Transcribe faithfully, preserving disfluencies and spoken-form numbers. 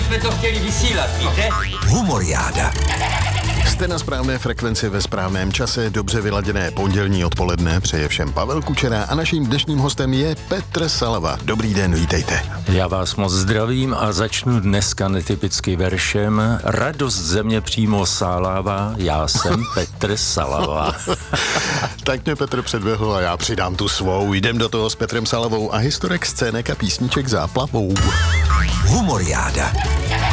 jsme to chtěli vysílat, víte? Humoriáda. Jste na správné frekvenci ve správném čase, dobře vyladěné pondělní odpoledne, přeje všem Pavel Kučera a naším dnešním hostem je Petr Salava. Dobrý den, vítejte. Já vás moc zdravím a začnu dneska netypicky veršem. Radost země přímo sálává, já jsem Petr Salava. Tak mě Petr předběhl a já přidám tu svou. Jdem do toho s Petrem Salavou a historik scének a písniček záplavou. Humoriáda.